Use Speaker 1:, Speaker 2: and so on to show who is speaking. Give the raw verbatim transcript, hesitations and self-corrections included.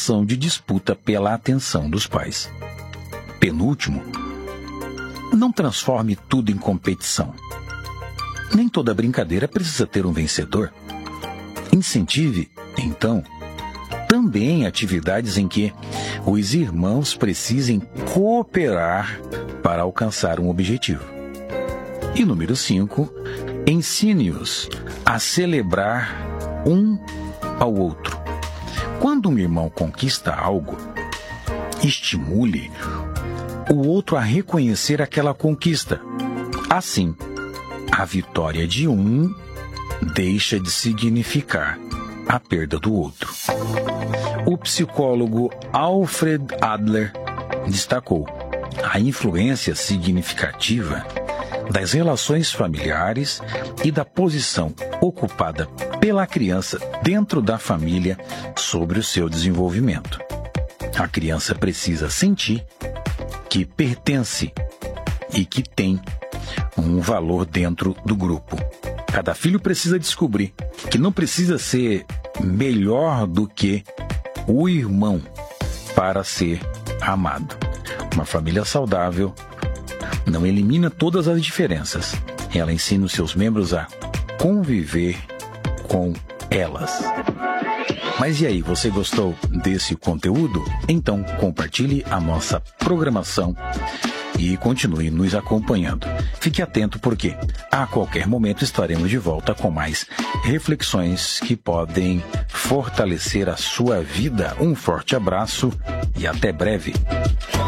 Speaker 1: situação de disputa pela atenção dos pais. Penúltimo, não transforme tudo em competição. Nem toda brincadeira precisa ter um vencedor. Incentive, então, também atividades em que os irmãos precisem cooperar para alcançar um objetivo. E número cinco, ensine-os a celebrar um ao outro. Quando um irmão conquista algo, estimule o outro a reconhecer aquela conquista. Assim, a vitória de um deixa de significar a perda do outro. O psicólogo Alfred Adler destacou a influência significativa das relações familiares e da posição ocupada pela criança dentro da família sobre o seu desenvolvimento. A criança precisa sentir que pertence e que tem um valor dentro do grupo. Cada filho precisa descobrir que não precisa ser melhor do que o irmão para ser amado. Uma família saudável não elimina todas as diferenças. Ela ensina os seus membros a conviver com elas. Mas e aí, você gostou desse conteúdo? Então compartilhe a nossa programação e continue nos acompanhando. Fique atento porque a qualquer momento estaremos de volta com mais reflexões que podem fortalecer a sua vida. Um forte abraço e até breve.